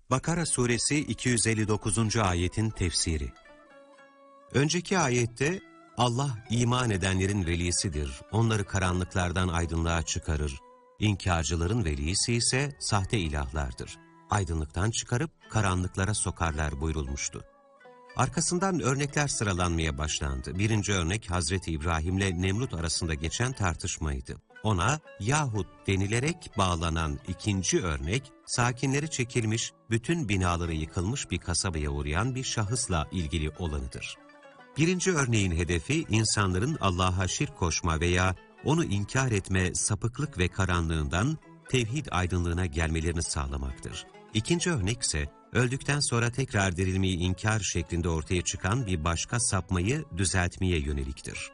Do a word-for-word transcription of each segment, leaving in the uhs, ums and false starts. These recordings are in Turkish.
Bakara suresi iki yüz elli dokuzuncu ayetin tefsiri. Önceki ayette Allah iman edenlerin velisidir, onları karanlıklardan aydınlığa çıkarır. İnkarcıların velisi ise sahte ilahlardır. Aydınlıktan çıkarıp karanlıklara sokarlar buyurulmuştu. Arkasından örnekler sıralanmaya başlandı. Birinci örnek Hazreti İbrahim'le Nemrut arasında geçen tartışmaydı. Ona Yahut denilerek bağlanan ikinci örnek, sakinleri çekilmiş, bütün binaları yıkılmış bir kasabaya uğrayan bir şahısla ilgili olanıdır. Birinci örneğin hedefi insanların Allah'a şirk koşma veya onu inkar etme sapıklık ve karanlığından tevhid aydınlığına gelmelerini sağlamaktır. İkinci örnek ise öldükten sonra tekrar dirilmeyi inkar şeklinde ortaya çıkan bir başka sapmayı düzeltmeye yöneliktir.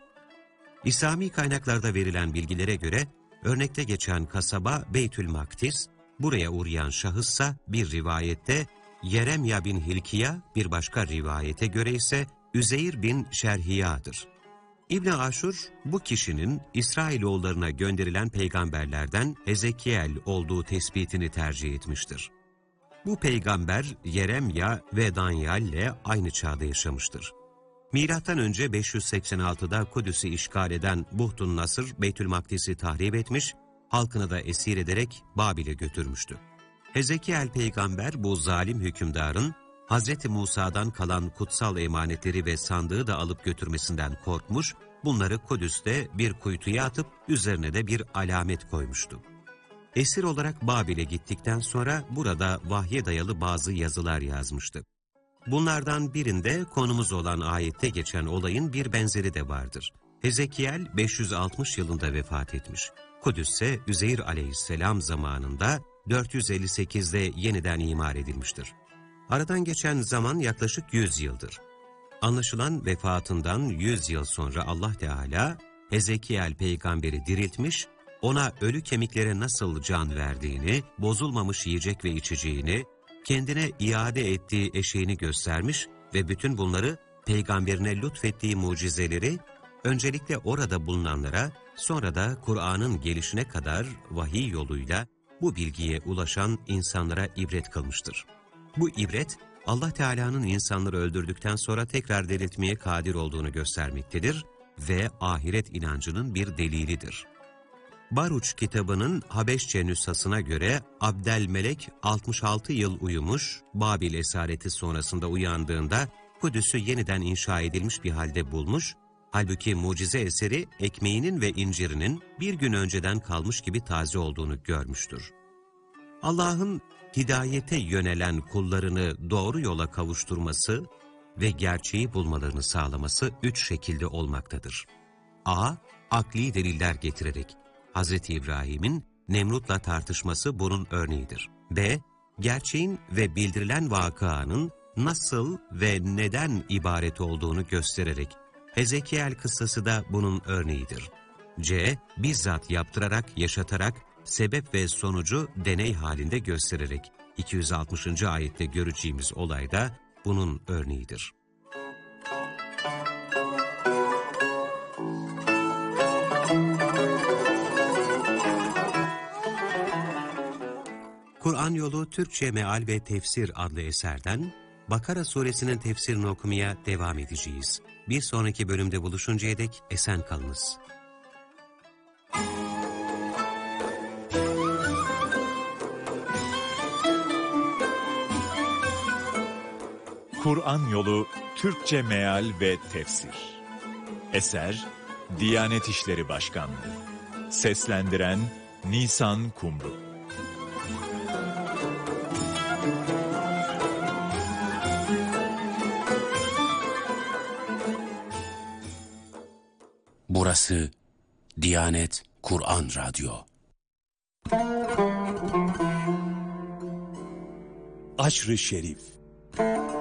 İslami kaynaklarda verilen bilgilere göre örnekte geçen kasaba Beytül Maktis, buraya uğrayan şahıssa bir rivayette Yeremya bin Hilkiya, bir başka rivayete göre ise Üzeyr bin Şerhiya'dır. İbn-i Aşur, bu kişinin İsrailoğullarına gönderilen peygamberlerden Hezekiel olduğu tespitini tercih etmiştir. Bu peygamber Yeremya ve Danyal ile aynı çağda yaşamıştır. Milattan önce beş yüz seksen altıda Kudüs'ü işgal eden Buhtun Nasır, Beytül Makdis'i tahrip etmiş, halkını da esir ederek Babil'e götürmüştü. Hezekiel peygamber bu zalim hükümdarın Hazreti Musa'dan kalan kutsal emanetleri ve sandığı da alıp götürmesinden korkmuş, bunları Kudüs'te bir kuytuya atıp üzerine de bir alamet koymuştu. Esir olarak Babil'e gittikten sonra burada vahye dayalı bazı yazılar yazmıştı. Bunlardan birinde konumuz olan ayette geçen olayın bir benzeri de vardır. Hezekiel beş yüz altmış yılında vefat etmiş. Kudüs ise Üzeyr aleyhisselam zamanında dört yüz elli sekizde yeniden imar edilmiştir. Aradan geçen zaman yaklaşık yüz yıldır. Anlaşılan vefatından yüz yıl sonra Allah Teala Hezekiel peygamberi diriltmiş, ona ölü kemiklere nasıl can verdiğini, bozulmamış yiyecek ve içeceğini, kendine iade ettiği eşeğini göstermiş ve bütün bunları peygamberine lütfettiği mucizeleri öncelikle orada bulunanlara, sonra da Kur'an'ın gelişine kadar vahiy yoluyla bu bilgiye ulaşan insanlara ibret kılmıştır. Bu ibret, Allah Teala'nın insanları öldürdükten sonra tekrar diriltmeye kadir olduğunu göstermektedir ve ahiret inancının bir delilidir. Baruç kitabının Habeşçe nüshasına göre Abdelmelek altmış altı yıl uyumuş, Babil esareti sonrasında uyandığında Kudüs'ü yeniden inşa edilmiş bir halde bulmuş, halbuki mucize eseri ekmeğinin ve incirinin bir gün önceden kalmış gibi taze olduğunu görmüştür. Allah'ın hidayete yönelen kullarını doğru yola kavuşturması ve gerçeği bulmalarını sağlaması üç şekilde olmaktadır. A. Akli deliller getirerek. Hazreti İbrahim'in Nemrut'la tartışması bunun örneğidir. B. Gerçeğin ve bildirilen vakıanın nasıl ve neden ibaret olduğunu göstererek. Hezekiel kıssası da bunun örneğidir. C. Bizzat yaptırarak, yaşatarak, sebep ve sonucu deney halinde göstererek. iki yüz altmışıncı ayette göreceğimiz olay da bunun örneğidir. Kur'an Yolu Türkçe Meal ve Tefsir adlı eserden Bakara suresinin tefsirini okumaya devam edeceğiz. Bir sonraki bölümde buluşuncaya dek esen kalınız. Kur'an Yolu Türkçe Meal ve Tefsir. Eser Diyanet İşleri Başkanlığı. Seslendiren Nisan Kumru. Burası Diyanet Kur'an Radyo. Aşr-ı Şerif.